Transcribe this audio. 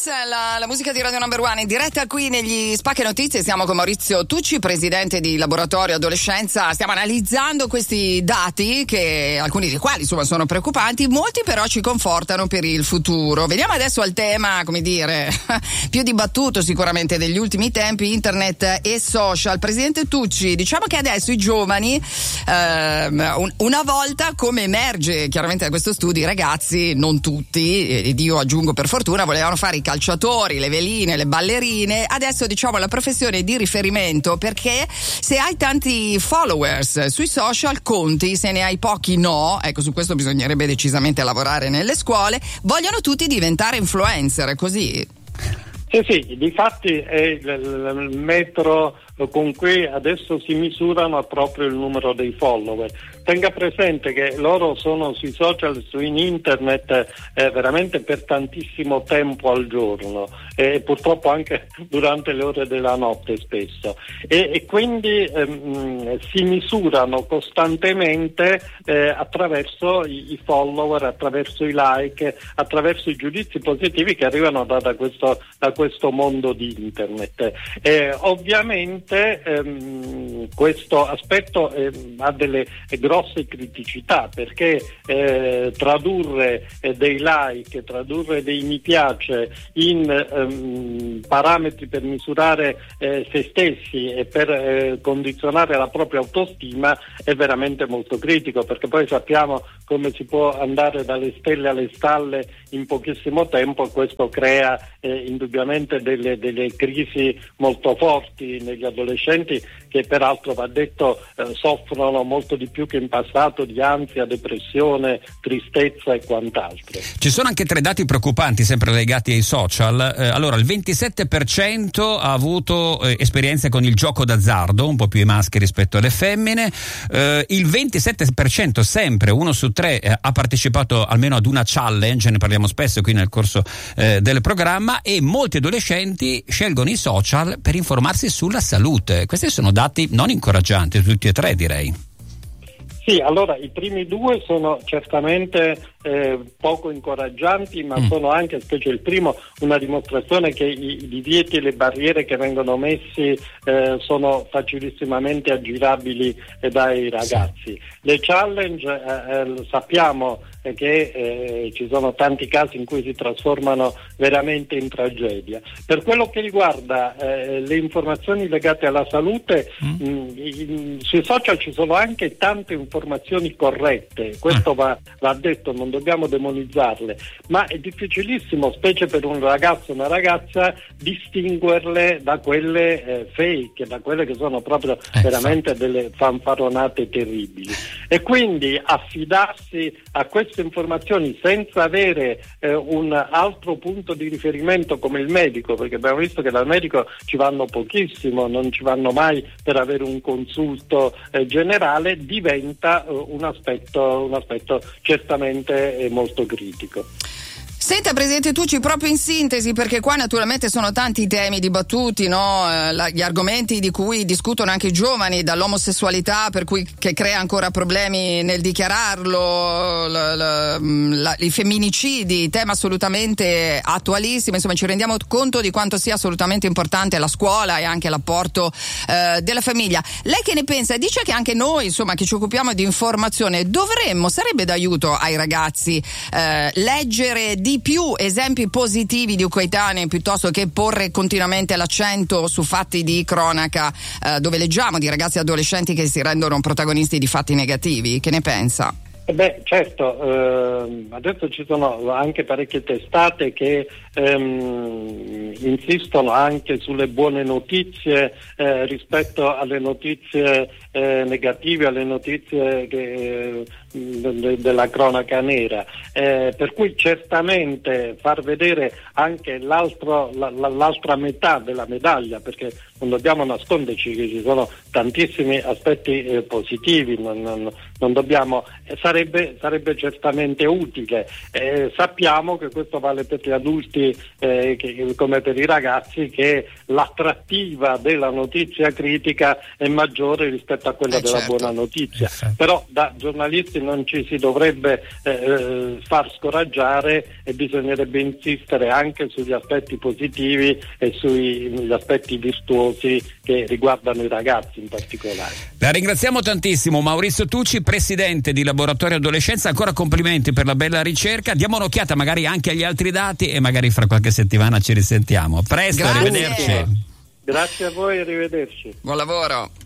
La musica di Radio Number One in diretta qui negli Spacche Notizie. Siamo con Maurizio Tucci, presidente di Laboratorio Adolescenza. Stiamo analizzando questi dati, che alcuni dei quali insomma sono preoccupanti, molti però ci confortano per il futuro. Veniamo adesso al tema, come dire, più dibattuto sicuramente degli ultimi tempi, internet e social. Presidente Tucci, diciamo che adesso i giovani, una volta, come emerge chiaramente da questo studio, i ragazzi, non tutti, ed io aggiungo per fortuna, volevano fare i calciatori, le veline, le ballerine. Adesso diciamo la professione di riferimento, perché se hai tanti followers sui social conti, se ne hai pochi no. Ecco, su questo bisognerebbe decisamente lavorare nelle scuole. Vogliono tutti diventare influencer, è così? Sì, difatti è il metro con cui adesso si misurano proprio il numero dei follower. Tenga presente che loro sono sui social, su internet veramente per tantissimo tempo al giorno e purtroppo anche durante le ore della notte spesso, e quindi si misurano costantemente attraverso i follower, attraverso i like, attraverso i giudizi positivi che arrivano da questo mondo di internet. Ovviamente questo aspetto ha delle grosse criticità, perché tradurre dei like, tradurre dei mi piace in parametri per misurare se stessi e per condizionare la propria autostima è veramente molto critico, perché poi sappiamo come si può andare dalle stelle alle stalle in pochissimo tempo, e questo crea indubbiamente delle crisi molto forti negli adolescenti, che peraltro, va detto, soffrono molto di più che in passato di ansia, depressione, tristezza e quant'altro. Ci sono anche 3 dati preoccupanti sempre legati ai social. Allora, il 27% ha avuto esperienze con il gioco d'azzardo, un po' più i maschi rispetto alle femmine. Il 27% sempre, 1 su 3, ha partecipato almeno ad una challenge, ne parliamo spesso qui nel corso del programma, e molti adolescenti scelgono i social per informarsi sulla salute. Questi sono dati non incoraggianti, tutti e 3 direi. Sì, allora i primi 2 sono certamente poco incoraggianti, ma sono anche, specie il primo, una dimostrazione che i divieti e le barriere che vengono messi sono facilissimamente aggirabili dai ragazzi. Sì. Le challenge sappiamo che ci sono tanti casi in cui si trasformano veramente in tragedia. Per quello che riguarda le informazioni legate alla salute, sui social ci sono anche tante informazioni corrette, questo va detto, non dobbiamo demonizzarle, ma è difficilissimo, specie per un ragazzo o una ragazza, distinguerle da quelle fake, da quelle che sono proprio veramente delle fanfaronate terribili. E quindi affidarsi a queste informazioni senza avere un altro punto di riferimento come il medico, perché abbiamo visto che dal medico ci vanno pochissimo, non ci vanno mai per avere un consulto generale, diventa un aspetto certamente molto critico. Senta, Presidente Tucci, proprio in sintesi, perché qua naturalmente sono tanti i temi dibattuti, no? Gli argomenti di cui discutono anche i giovani, dall'omosessualità, per cui che crea ancora problemi nel dichiararlo, i femminicidi, tema assolutamente attualissimo. Insomma, ci rendiamo conto di quanto sia assolutamente importante la scuola e anche l'apporto della famiglia. Lei che ne pensa? Dice che anche noi, insomma, che ci occupiamo di informazione, sarebbe d'aiuto ai ragazzi leggere di più esempi positivi di coetanei, piuttosto che porre continuamente l'accento su fatti di cronaca dove leggiamo di ragazzi e adolescenti che si rendono protagonisti di fatti negativi. Che ne pensa? Certo, adesso ci sono anche parecchie testate che insistono anche sulle buone notizie rispetto alle notizie negative, alle notizie della cronaca nera, per cui certamente far vedere anche l'altra metà della medaglia, perché non dobbiamo nasconderci che ci sono tantissimi aspetti positivi, non dobbiamo, sarebbe certamente utile. Sappiamo che questo vale per gli adulti come per i ragazzi, che l'attrattiva della notizia critica è maggiore rispetto rispetto a quella della certo. buona notizia. Però da giornalisti non ci si dovrebbe far scoraggiare e bisognerebbe insistere anche sugli aspetti positivi e sugli aspetti virtuosi che riguardano i ragazzi in particolare. La ringraziamo tantissimo, Maurizio Tucci, presidente di Laboratorio Adolescenza. Ancora complimenti per la bella ricerca. Diamo un'occhiata magari anche agli altri dati e magari fra qualche settimana ci risentiamo. A presto, Grazie. arrivederci. Grazie a voi, arrivederci. Buon lavoro.